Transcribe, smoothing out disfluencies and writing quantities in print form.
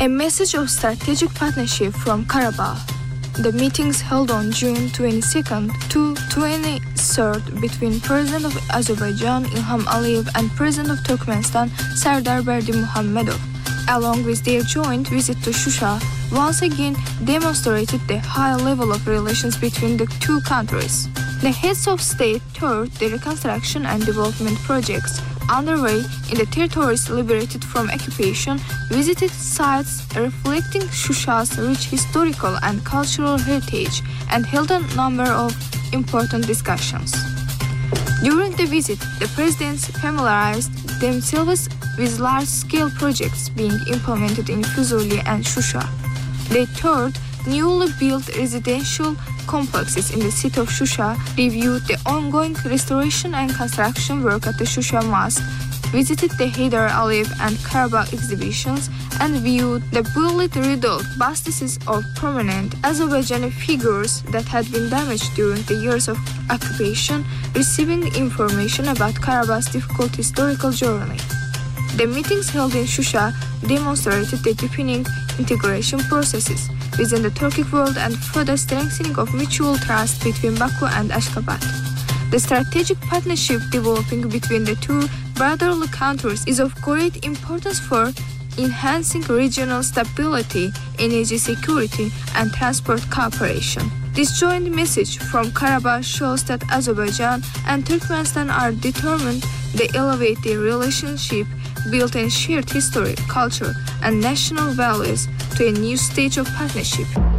A message of strategic partnership from Karabakh. The meetings held on June 22nd to 23rd between President of Azerbaijan Ilham Aliyev and President of Turkmenistan Sardar Berdimuhamedov, along with their joint visit to Shusha, once again demonstrated the high level of relations between the two countries. The heads of state toured the reconstruction and development projects underway in the territories liberated from occupation, visited sites reflecting Shusha's rich historical and cultural heritage, and held a number of important discussions. During the visit, the presidents familiarized themselves with large-scale projects being implemented in Fuzuli and Shusha. They toured newly built residential complexes in the city of Shusha, reviewed the ongoing restoration and construction work at the Shusha Mosque, visited the Heydar Aliyev and Karabakh exhibitions, and viewed the bullet-riddled busts of prominent Azerbaijani figures that had been damaged during the years of occupation, receiving information about Karabakh's difficult historical journey. The meetings held in Shusha demonstrated the deepening integration processes within the Turkic world and further strengthening of mutual trust between Baku and Ashgabat. The strategic partnership developing between the two brotherly countries is of great importance for enhancing regional stability, energy security, and transport cooperation. This joint message from Karabakh shows that Azerbaijan and Turkmenistan are determined to elevate their relationship built on shared history, culture, and national values to a new stage of partnership.